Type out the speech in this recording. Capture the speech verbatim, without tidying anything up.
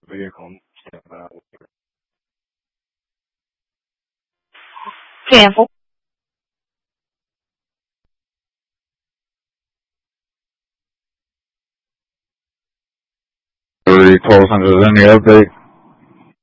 vehicle and step out. Cancel. Pretty close. Under any update?